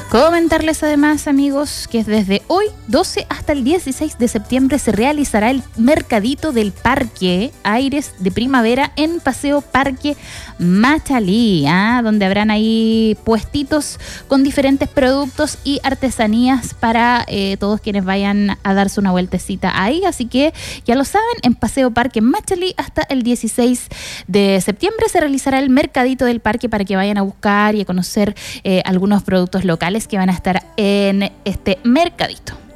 Comentarles además, amigos, que desde hoy 12 hasta el 16 de septiembre se realizará el Mercadito del Parque Aires de Primavera en Paseo Parque Machalí, donde habrán ahí puestitos con diferentes productos y artesanías para todos quienes vayan a darse una vueltecita ahí. Así que ya lo saben, en Paseo Parque Machalí hasta el 16 de septiembre se realizará el Mercadito del Parque para que vayan a buscar y a conocer algunos productos locales que van a estar en este mercadito.